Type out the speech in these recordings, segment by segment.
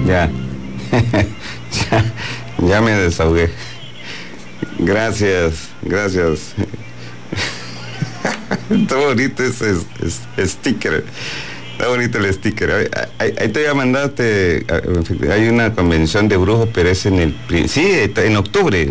Ya. Ya me desahogué. Gracias. Está bonito ese sticker. Está bonito el sticker. Ahí te voy a mandarte. Hay una convención de brujos, pero es en en octubre.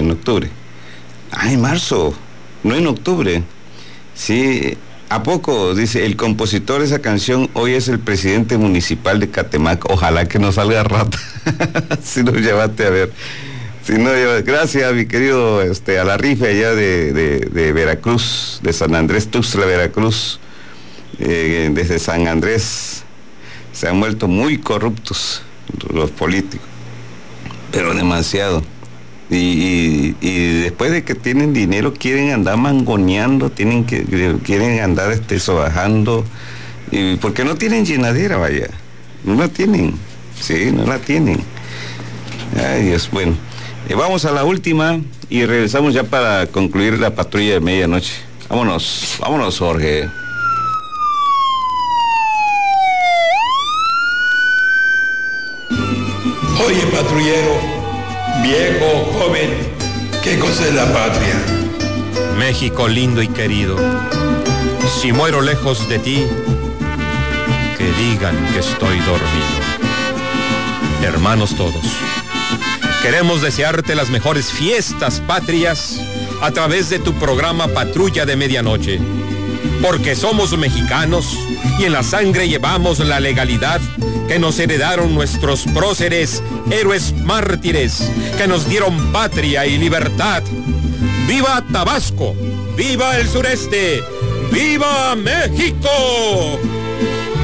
En marzo. No en octubre. Sí. ¿A poco? Dice, el compositor de esa canción hoy es el presidente municipal de Catemaco. Ojalá que no salga rata. Si nos llevaste a ver. Si no, gracias, mi querido Alarrife, allá de Veracruz, de San Andrés Tuxtla, Veracruz. Desde San Andrés se han vuelto muy corruptos los políticos, pero demasiado. Y después de que tienen dinero quieren andar mangoneando, quieren andar sobajando, porque no tienen llenadera, vaya, no la tienen, sí, no la tienen. Ay, Dios, bueno, vamos a la última y regresamos ya para concluir la patrulla de medianoche. Vámonos, Jorge. Oye, patrullero, viejo, joven, ¿qué cosa es la patria? México lindo y querido, si muero lejos de ti, que digan que estoy dormido. Hermanos todos, queremos desearte las mejores fiestas patrias a través de tu programa Patrulla de Medianoche, porque somos mexicanos y en la sangre llevamos la legalidad que nos heredaron nuestros próceres, héroes mártires, que nos dieron patria y libertad. ¡Viva Tabasco! ¡Viva el sureste! ¡Viva México!